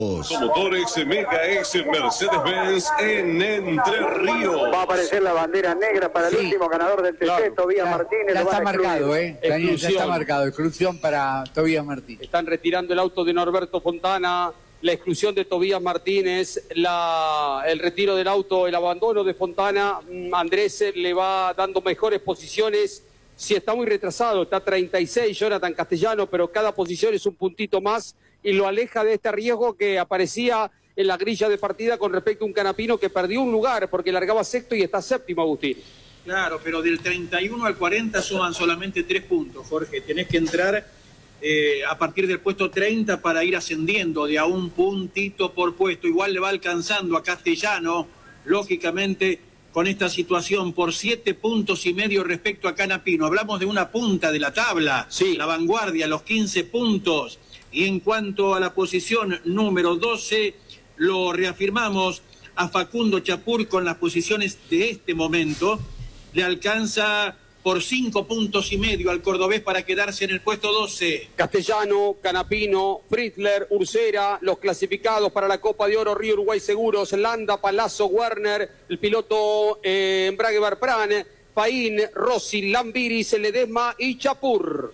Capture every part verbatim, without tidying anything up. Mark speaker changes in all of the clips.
Speaker 1: Motores Mega S Mercedes-Benz en Entre Ríos.
Speaker 2: Va a aparecer la bandera negra para el sí. último ganador del T C, claro. Tobías ya, Martínez.
Speaker 3: Ya está marcado, ¿eh? Daniel, ya está marcado. Exclusión para Tobías Martínez.
Speaker 4: Están retirando el auto de Norberto Fontana. La exclusión de Tobías Martínez, la, el retiro del auto, el abandono de Fontana. Andrés le va dando mejores posiciones. Sí, está muy retrasado, está treinta y seis, Jonathan Castellano, pero cada posición es un puntito más y lo aleja de este riesgo que aparecía en la grilla de partida con respecto a un Canapino que perdió un lugar porque largaba sexto y está séptimo, Agustín.
Speaker 5: Claro, pero del treinta y uno al cuarenta suman solamente tres puntos, Jorge. Tenés que entrar eh, a partir del puesto treinta para ir ascendiendo de a un puntito por puesto. Igual le va alcanzando a Castellano, lógicamente, con esta situación por siete puntos y medio respecto a Canapino. Hablamos de una punta de la tabla, sí. La vanguardia, los quince puntos. Y en cuanto a la posición número doce, lo reafirmamos a Facundo Chapur con las posiciones de este momento. Le alcanza por cinco puntos y medio al cordobés para quedarse en el puesto doce.
Speaker 4: Castellano, Canapino, Fritzler, Ursera, los clasificados para la Copa de Oro Río Uruguay Seguros, Landa, Palazzo, Werner, el piloto eh, Embrague Barpran, Faín, Rossi, Lambiris, Ledesma y Chapur.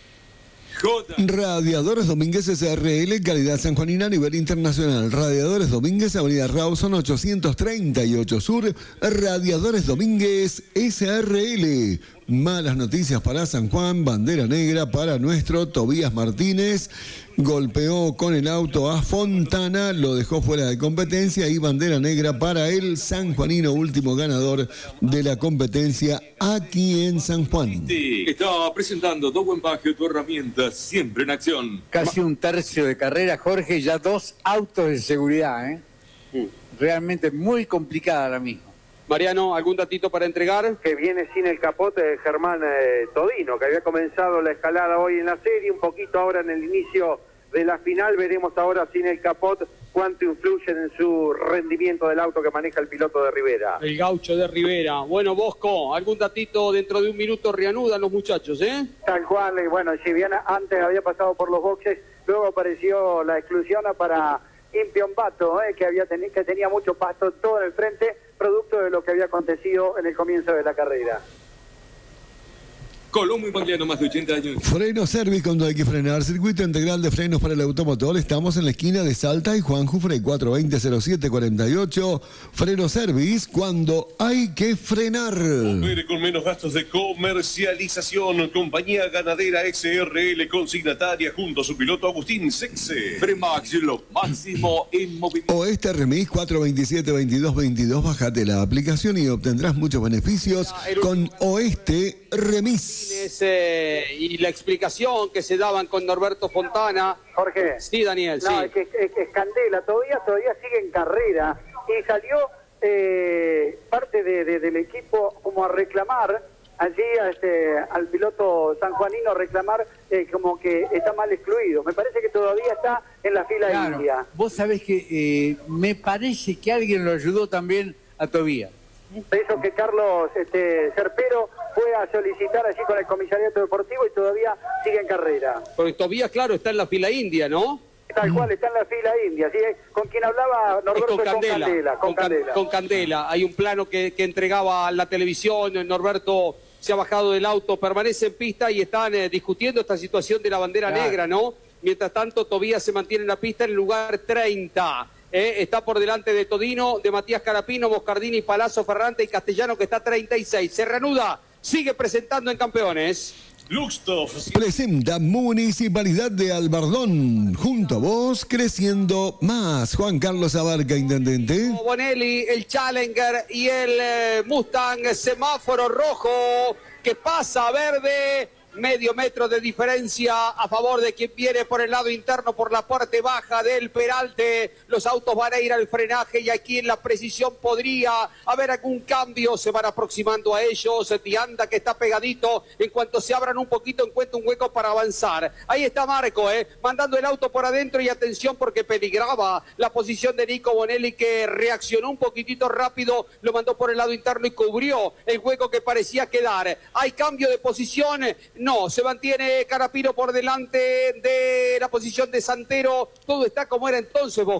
Speaker 6: Radiadores Domínguez S R L, calidad sanjuanina a nivel internacional. Radiadores Domínguez, avenida Rawson ochocientos treinta y ocho Sur. Radiadores Domínguez S R L. Malas noticias para San Juan, bandera negra para nuestro Tobías Martínez. Golpeó con el auto a Fontana, lo dejó fuera de competencia y bandera negra para el sanjuanino, último ganador de la competencia aquí en San Juan.
Speaker 1: Está presentando Dowen Bagio, tu herramienta siempre en acción.
Speaker 3: Casi un tercio de carrera, Jorge, ya dos autos de seguridad, ¿eh? Realmente muy complicada ahora mismo.
Speaker 4: Mariano, ¿algún datito para entregar?
Speaker 2: Que viene sin el capote de Germán eh, Todino, que había comenzado la escalada hoy en la serie, un poquito ahora en el inicio de la final. Veremos ahora sin el capot cuánto influyen en su rendimiento del auto que maneja el piloto de Rivera.
Speaker 4: El gaucho de Rivera. Bueno, Bosco, algún datito dentro de un minuto reanudan los muchachos, ¿eh?
Speaker 2: Tal cual, y bueno, si bien antes había pasado por los boxes, luego apareció la exclusión para Impion Bato, eh, que, había teni que tenía mucho pasto todo en el frente, producto de lo que había acontecido en el comienzo de la carrera.
Speaker 1: Colombo y Pagliano, más de ochenta años.
Speaker 6: Freno Service cuando hay que frenar. Circuito integral de frenos para el automotor. Estamos en la esquina de Salta y Juan Jufrey, cuatro veinte cero siete cuarenta y ocho. Freno Service cuando hay que frenar.
Speaker 1: Opere con menos gastos de comercialización. Compañía Ganadera S R L, consignataria junto a su piloto Agustín Sexe.
Speaker 7: Fremax, lo máximo en movimiento.
Speaker 6: Oeste Remis cuatro veintisiete veintidós veintidós. Bájate la aplicación y obtendrás muchos beneficios con Oeste Remis.
Speaker 4: Eh, y la explicación que se daban con Norberto Fontana.
Speaker 2: Jorge.
Speaker 4: Sí, Daniel,
Speaker 2: no,
Speaker 4: sí.
Speaker 2: Es que, es que Candela todavía, todavía sigue en carrera y salió eh, parte de, de, del equipo como a reclamar allí a este, al piloto sanjuanino, a reclamar eh, como que está mal excluido. Me parece que todavía está en la fila
Speaker 3: claro,
Speaker 2: india.
Speaker 3: Vos sabés que eh, me parece que alguien lo ayudó también a Tobías.
Speaker 2: Eso que Carlos este, Cerpero fue a solicitar allí con el comisariato deportivo y todavía sigue en carrera.
Speaker 4: Porque todavía, claro, está en la fila india, ¿no?
Speaker 2: Tal cual, está en la fila india. ¿Sí? Con quien hablaba Norberto
Speaker 4: con Candela,
Speaker 2: con Candela. Con,
Speaker 4: con,
Speaker 2: Candela.
Speaker 4: con Candela. Hay un plano que, que entregaba a la televisión. Norberto se ha bajado del auto, permanece en pista y están eh, discutiendo esta situación de la bandera claro. negra, ¿no? Mientras tanto, Tobías se mantiene en la pista en el lugar treinta. Eh, está por delante de Todino, de Matías Carapino, Moscardini, Palazzo, Ferrante y Castellano, que está treinta y seis. Se reanuda, sigue presentando en campeones.
Speaker 6: Luxtoff presenta Municipalidad de Albardón. Junto a vos, creciendo más. Juan Carlos Abarca, intendente.
Speaker 4: Bonelli, el Challenger y el eh, Mustang, semáforo rojo que pasa a verde. Medio metro de diferencia a favor de quien viene por el lado interno, por la parte baja del Peralte. Los autos van a ir al frenaje y aquí en la precisión podría haber algún cambio. Se van aproximando a ellos. Tianda, que está pegadito, en cuanto se abran un poquito encuentra un hueco para avanzar. Ahí está Marco, eh, mandando el auto por adentro y atención porque peligraba la posición de Nico Bonelli, que reaccionó un poquitito rápido, lo mandó por el lado interno y cubrió el hueco que parecía quedar. Hay cambio de posición. No, se mantiene Carapino por delante de la posición de Santero. Todo está como era entonces, vos.